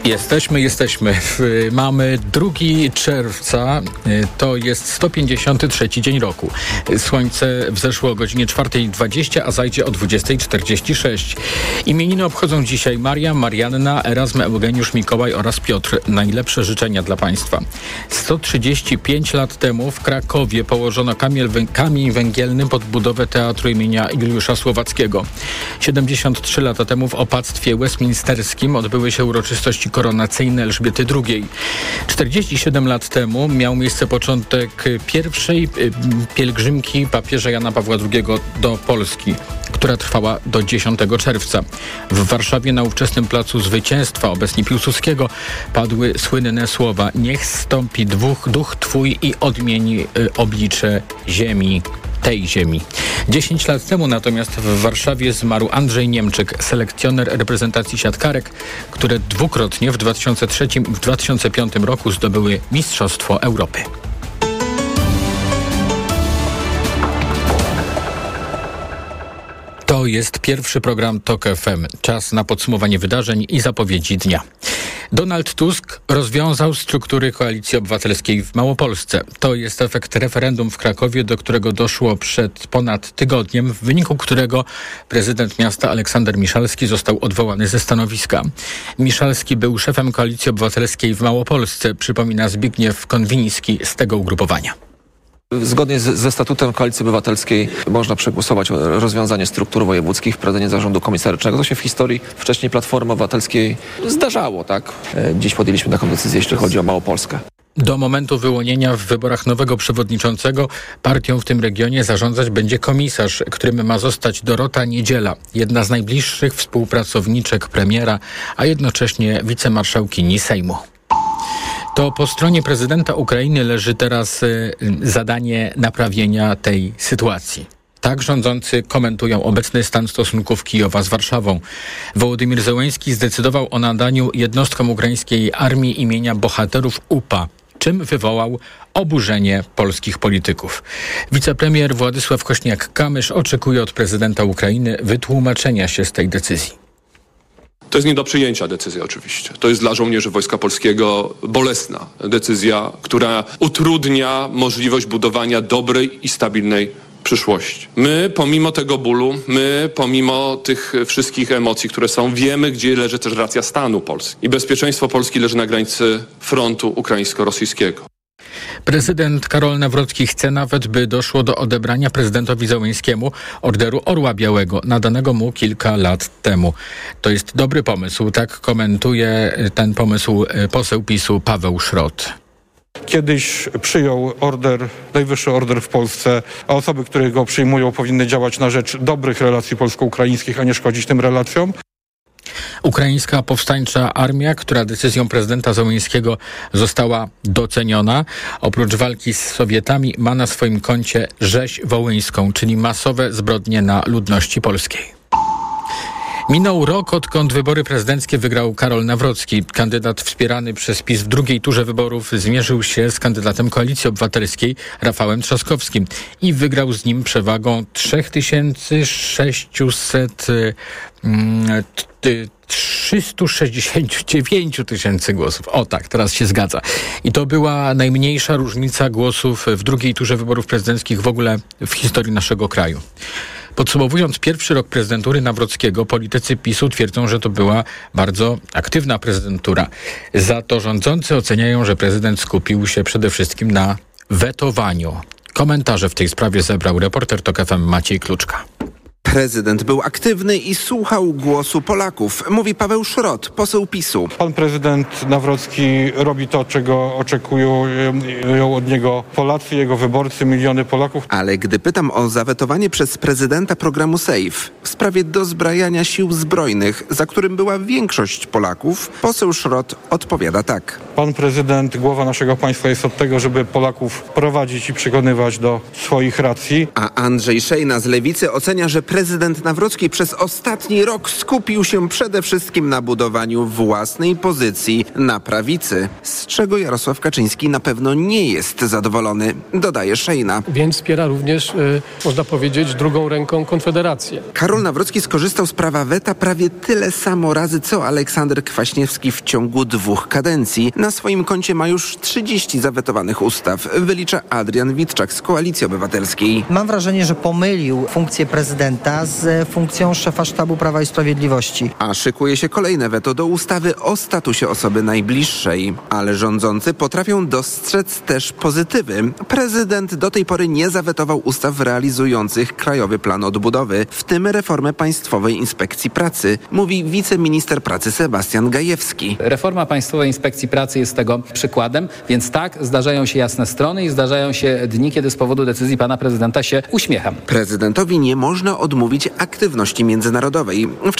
Jesteśmy. Mamy 2 czerwca, to jest 153 dzień roku. Słońce wzeszło o godzinie 4:20, a zajdzie o 20:46. Imieniny obchodzą dzisiaj Maria, Marianna, Erazm, Eugeniusz, Mikołaj oraz Piotr. Najlepsze życzenia dla Państwa. 135 lat temu w Krakowie położono kamień węgielny pod budowę teatru imienia Juliusza Słowackiego. 73 lata temu w opactwie westminsterskim odbyły się uroczystości koronacyjne Elżbiety II. 47 lat temu miał miejsce początek pierwszej pielgrzymki papieża Jana Pawła II do Polski, która trwała do 10 czerwca. W Warszawie na ówczesnym Placu Zwycięstwa, obecnie Piłsudskiego, padły słynne słowa: niech zstąpi duch Twój i odmieni oblicze ziemi. Tej ziemi. 10 lat temu natomiast w Warszawie zmarł Andrzej Niemczyk, selekcjoner reprezentacji siatkarek, które dwukrotnie w 2003 i w 2005 roku zdobyły Mistrzostwo Europy. To jest pierwszy program TOK FM. Czas na podsumowanie wydarzeń i zapowiedzi dnia. Donald Tusk rozwiązał struktury Koalicji Obywatelskiej w Małopolsce. To jest efekt referendum w Krakowie, do którego doszło przed ponad tygodniem, w wyniku którego prezydent miasta Aleksander Miszalski został odwołany ze stanowiska. Miszalski był szefem Koalicji Obywatelskiej w Małopolsce, przypomina Zbigniew Konwiński z tego ugrupowania. Zgodnie ze statutem Koalicji Obywatelskiej można przegłosować rozwiązanie struktur wojewódzkich, wprowadzenie zarządu komisarycznego. To się w historii wcześniej Platformy Obywatelskiej zdarzało, tak? Dziś podjęliśmy taką decyzję, jeśli chodzi o Małopolskę. Do momentu wyłonienia w wyborach nowego przewodniczącego partią w tym regionie zarządzać będzie komisarz, którym ma zostać Dorota Niedziela, jedna z najbliższych współpracowniczek premiera, a jednocześnie wicemarszałkini Sejmu. To po stronie prezydenta Ukrainy leży teraz zadanie naprawienia tej sytuacji. Tak rządzący komentują obecny stan stosunków Kijowa z Warszawą. Wołodymyr Zełenski zdecydował o nadaniu jednostkom ukraińskiej armii imienia bohaterów UPA, czym wywołał oburzenie polskich polityków. Wicepremier Władysław Kośniak-Kamysz oczekuje od prezydenta Ukrainy wytłumaczenia się z tej decyzji. To jest nie do przyjęcia decyzja oczywiście. To jest dla żołnierzy Wojska Polskiego bolesna decyzja, która utrudnia możliwość budowania dobrej i stabilnej przyszłości. My pomimo tego bólu, pomimo tych wszystkich emocji, które są, wiemy, gdzie leży też racja stanu Polski. I bezpieczeństwo Polski leży na granicy frontu ukraińsko-rosyjskiego. Prezydent Karol Nawrocki chce nawet, by doszło do odebrania prezydentowi Zełenskiemu Orderu Orła Białego, nadanego mu kilka lat temu. To jest dobry pomysł, tak komentuje ten pomysł poseł PiS-u Paweł Szrot. Kiedyś przyjął najwyższy order w Polsce, a osoby, które go przyjmują, powinny działać na rzecz dobrych relacji polsko-ukraińskich, a nie szkodzić tym relacjom. Ukraińska powstańcza armia, która decyzją prezydenta Zełenskiego została doceniona, oprócz walki z Sowietami ma na swoim koncie rzeź wołyńską, czyli masowe zbrodnie na ludności polskiej. Minął rok, odkąd wybory prezydenckie wygrał Karol Nawrocki. Kandydat wspierany przez PiS w drugiej turze wyborów zmierzył się z kandydatem Koalicji Obywatelskiej Rafałem Trzaskowskim i wygrał z nim przewagą 369 tysięcy głosów. O tak, teraz się zgadza. I to była najmniejsza różnica głosów w drugiej turze wyborów prezydenckich w ogóle w historii naszego kraju. Podsumowując pierwszy rok prezydentury Nawrockiego, politycy PiS-u twierdzą, że to była bardzo aktywna prezydentura. Za to rządzący oceniają, że prezydent skupił się przede wszystkim na wetowaniu. Komentarze w tej sprawie zebrał reporter TOK FM Maciej Kluczka. Prezydent był aktywny i słuchał głosu Polaków, mówi Paweł Szrot, poseł PiS-u. Pan prezydent Nawrocki robi to, czego oczekują od niego Polacy, jego wyborcy, miliony Polaków. Ale gdy pytam o zawetowanie przez prezydenta programu SAFE w sprawie dozbrajania sił zbrojnych, za którym była większość Polaków, poseł Szrot odpowiada tak. Pan prezydent, głowa naszego państwa jest od tego, żeby Polaków prowadzić i przekonywać do swoich racji. A Andrzej Szejna z Lewicy ocenia, że prezydent Nawrocki przez ostatni rok skupił się przede wszystkim na budowaniu własnej pozycji na prawicy, z czego Jarosław Kaczyński na pewno nie jest zadowolony, dodaje Szejna. Więc wspiera również, można powiedzieć, drugą ręką Konfederację. Karol Nawrocki skorzystał z prawa weta prawie tyle samo razy, co Aleksander Kwaśniewski w ciągu 2 kadencji. Na swoim koncie ma już 30 zawetowanych ustaw, wylicza Adrian Witczak z Koalicji Obywatelskiej. Mam wrażenie, że pomylił funkcję prezydenta z funkcją szefa sztabu Prawa i Sprawiedliwości. A szykuje się kolejne weto do ustawy o statusie osoby najbliższej. Ale rządzący potrafią dostrzec też pozytywy. Prezydent do tej pory nie zawetował ustaw realizujących Krajowy Plan Odbudowy, w tym reformę Państwowej Inspekcji Pracy, mówi wiceminister pracy Sebastian Gajewski. Reforma Państwowej Inspekcji Pracy jest tego przykładem, więc tak, zdarzają się jasne strony i zdarzają się dni, kiedy z powodu decyzji pana prezydenta się uśmiecham. Prezydentowi nie można odmówić aktywności międzynarodowej.